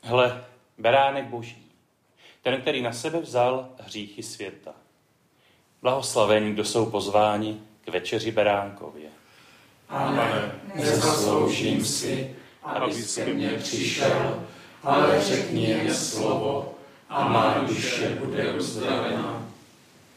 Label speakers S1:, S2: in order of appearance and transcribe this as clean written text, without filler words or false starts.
S1: Hle, beránek Boží, ten, který na sebe vzal hříchy světa. Blahoslavení, kdo jsou pozváni k večeři beránkově.
S2: Pane, nezasloužím si, abys ke mně přišel, ale řekni jen slovo a má duše bude uzdravena.